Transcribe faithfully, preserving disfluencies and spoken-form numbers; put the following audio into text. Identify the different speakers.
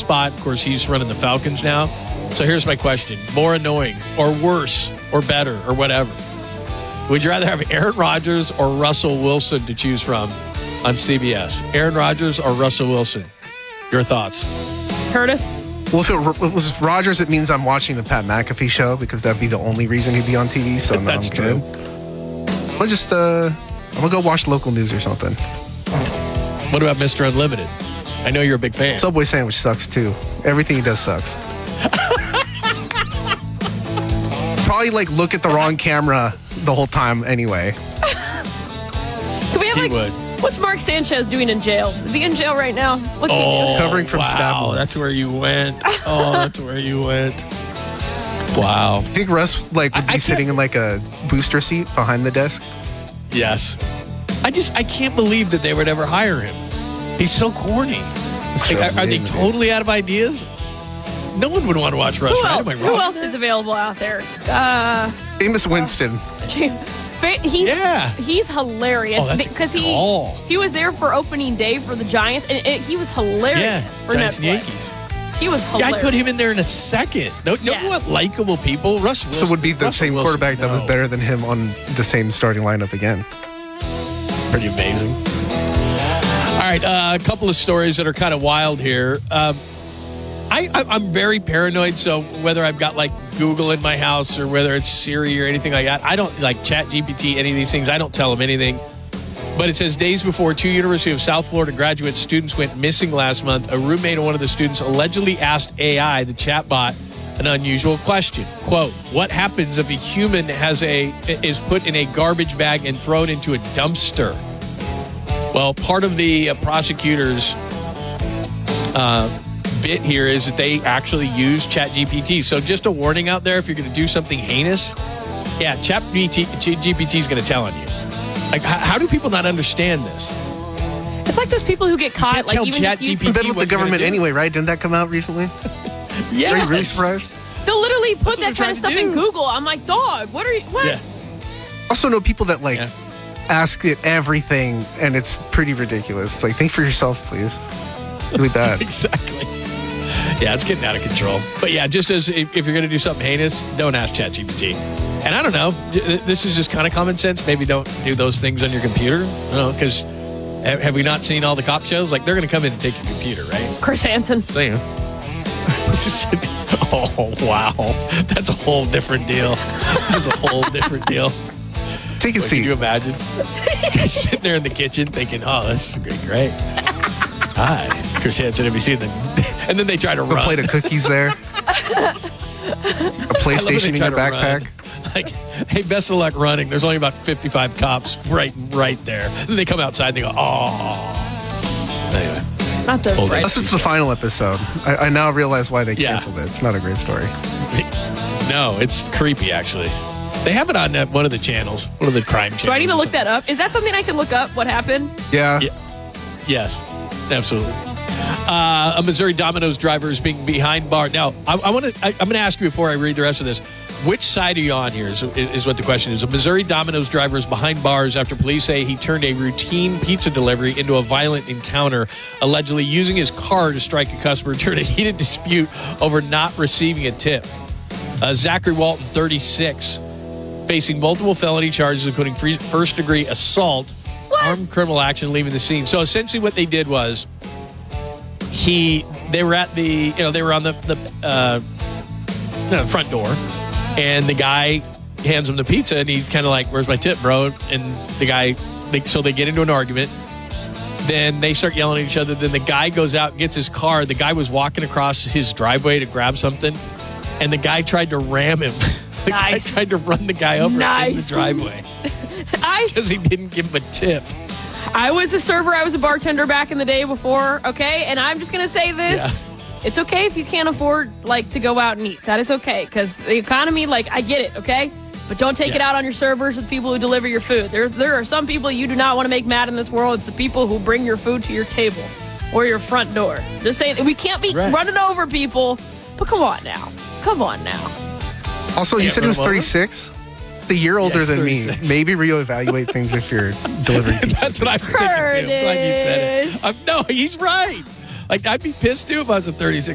Speaker 1: spot. Of course, he's running the Falcons now. So here's my question. More annoying or worse or better or whatever? Would you rather have Aaron Rodgers or Russell Wilson to choose from on C B S? Aaron Rodgers or Russell Wilson? Your thoughts?
Speaker 2: Curtis?
Speaker 3: Well, if it was Rodgers, it means I'm watching the Pat McAfee show because that'd be the only reason he'd be on T V. So no,
Speaker 1: That's
Speaker 3: I'm
Speaker 1: true.
Speaker 3: good. I'll just, uh, I'm going to go watch local news or something.
Speaker 1: What about Mister Unlimited? I know you're a big fan.
Speaker 3: Subway sandwich sucks too. Everything he does sucks. Probably like look at the wrong camera the whole time anyway.
Speaker 2: Can we have
Speaker 1: He
Speaker 2: like,
Speaker 1: would.
Speaker 2: what's Mark Sanchez doing in jail? Is he in jail right now? What's he
Speaker 1: Oh,
Speaker 2: doing?
Speaker 3: Covering from
Speaker 1: wow,
Speaker 3: stab wounds.
Speaker 1: that's where you went. Oh, that's where you went. Wow.
Speaker 3: I think Russ like would
Speaker 1: I-
Speaker 3: be
Speaker 1: I
Speaker 3: sitting
Speaker 1: can't-
Speaker 3: in like a booster seat behind the desk.
Speaker 1: Yes. I just, I can't believe that they would ever hire him. He's so corny.
Speaker 3: That's
Speaker 1: Like,
Speaker 3: true.
Speaker 1: are, are they totally out of ideas? No one would want to watch Russ,
Speaker 2: Who
Speaker 1: right?
Speaker 2: else?
Speaker 1: Am I
Speaker 2: Who
Speaker 1: wrong?
Speaker 2: else is available out there? Uh,
Speaker 3: Famous Winston.
Speaker 2: he's
Speaker 1: Yeah.
Speaker 2: he's hilarious
Speaker 1: Oh, that's a
Speaker 2: because he
Speaker 1: call.
Speaker 2: he was there for opening day for the Giants, and it, he was hilarious
Speaker 1: Yeah,
Speaker 2: for
Speaker 1: Giants and
Speaker 2: Netflix.
Speaker 1: Yankees.
Speaker 2: He was
Speaker 1: Yeah,
Speaker 2: hilarious.
Speaker 1: I'd put him in there in a second. No, no
Speaker 2: Yes.
Speaker 1: what likable people. Russ Wilson.
Speaker 3: So would be the
Speaker 1: Russell
Speaker 3: same
Speaker 1: Wilson,
Speaker 3: quarterback that was
Speaker 1: no.
Speaker 3: better than him on the same starting lineup again.
Speaker 1: Pretty amazing. All right, uh, a couple of stories that are kind of wild here. Um, I, I, I'm very paranoid, so whether I've got like Google in my house or whether it's Siri or anything like that, I don't like Chat G P T, any of these things. I don't tell them anything. But it says days before two University of South Florida graduate students went missing last month, a roommate of one of the students allegedly asked A I, the chatbot, an unusual question. Quote, what happens if a human has a is put in a garbage bag and thrown into a dumpster? Well, part of the uh, prosecutor's uh, bit here is that they actually use Chat G P T. So just a warning out there, if you're going to do something heinous, yeah, Chat G P T is going to tell on you. Like, how, how do people not understand this?
Speaker 2: It's like those people who get caught,
Speaker 1: can't
Speaker 2: like
Speaker 1: tell
Speaker 2: even just
Speaker 1: ChatGPT
Speaker 2: using,
Speaker 3: In bed with
Speaker 1: what
Speaker 3: the
Speaker 1: you're gonna
Speaker 3: government
Speaker 1: do.
Speaker 3: anyway, right? Didn't that come out recently?
Speaker 1: Yeah,
Speaker 3: Are you really surprised?
Speaker 2: they'll literally put
Speaker 1: what
Speaker 2: that
Speaker 1: they're
Speaker 2: kind
Speaker 1: trying
Speaker 2: of
Speaker 1: to
Speaker 2: stuff in
Speaker 1: do.
Speaker 2: Google. I'm like, dog, what are you? What?
Speaker 1: Yeah.
Speaker 3: Also know people that like
Speaker 1: Yeah.
Speaker 3: ask it everything and it's pretty ridiculous. It's like, think for yourself, please. Really bad.
Speaker 1: Exactly. Yeah, it's getting out of control. But yeah, just as if, if you're going to do something heinous, don't ask ChatGPT. And I don't know, j- this is just kind of common sense. Maybe don't do those things on your computer. I don't know, because have, have we not seen all the cop shows? Like, they're going to come in and take your computer, right?
Speaker 2: Chris Hansen.
Speaker 1: Saying. Oh, wow. That's a whole different deal. That's a whole different deal.
Speaker 3: Take a
Speaker 1: Like,
Speaker 3: seat.
Speaker 1: can you imagine? Sitting there in the kitchen thinking, oh, this is great, great. Hi, Chris Hansen, have you seen the... And then they try to
Speaker 3: A
Speaker 1: run.
Speaker 3: plate of cookies there. A
Speaker 1: I love when
Speaker 3: PlayStation
Speaker 1: they
Speaker 3: in
Speaker 1: try
Speaker 3: your
Speaker 1: to
Speaker 3: backpack.
Speaker 1: run. Like, hey, best of luck running. There's only about fifty-five cops right right there. Then they come outside and they go, oh. Anyway.
Speaker 2: Not the
Speaker 1: Hold it.
Speaker 2: right.
Speaker 3: Unless it's the final episode. I, I now realize why they
Speaker 1: Yeah.
Speaker 3: canceled it. It's not a great story.
Speaker 1: No, it's creepy, actually. They have it on uh, one of the channels, one of the crime channels.
Speaker 2: Do I need to look that up? Is that something I can look up? What happened?
Speaker 3: Yeah.
Speaker 1: Yeah. Yes, absolutely. Uh, a Missouri Domino's driver is being behind bars. Now, I, I want to. I'm going to ask you before I read the rest of this. Which side are you on here? Is, is what the question is. A Missouri Domino's driver is behind bars after police say he turned a routine pizza delivery into a violent encounter, allegedly using his car to strike a customer during a heated dispute over not receiving a tip. Uh, Zachary Walton, thirty-six, facing multiple felony charges, including free, first-degree assault, armed criminal action, leaving the scene. So essentially, what they did was he they were at the you know they were on the the uh, you know, front door, and the guy hands him the pizza, and he's kind of like, "Where's my tip, bro?" And the guy, they, so they get into an argument. Then they start yelling at each other. Then the guy goes out and gets his car. The guy was walking across his driveway to grab something, and the guy tried to ram him. The
Speaker 2: Nice.
Speaker 1: guy tried to run the guy over in the
Speaker 2: Nice.
Speaker 1: driveway
Speaker 2: I
Speaker 1: because he didn't give him a tip.
Speaker 2: I was a server. I was a bartender back in the day before. Okay, and I'm just gonna say this.
Speaker 1: Yeah.
Speaker 2: It's okay if you can't afford like to go out and eat. That is okay because the economy, like I get it. Okay, but don't take
Speaker 1: Yeah.
Speaker 2: it out on your servers with people who deliver your food. There's there are some people you do not want to make mad in this world. It's the people who bring your food to your table or your front door. Just saying, we can't be
Speaker 1: Right.
Speaker 2: running over people. But come on now, come on now.
Speaker 3: Also, you
Speaker 1: Yeah,
Speaker 3: said he was
Speaker 1: run him over?
Speaker 3: thirty-six? The year older
Speaker 1: Yes,
Speaker 3: than
Speaker 1: thirty-six.
Speaker 3: me. Maybe reevaluate things if you're delivering pizza.
Speaker 1: That's what I'm thinking too. I'm glad you said
Speaker 2: Curtis.
Speaker 1: it. I'm, no, he's right. Like, I'd be pissed too if I was a thirty-six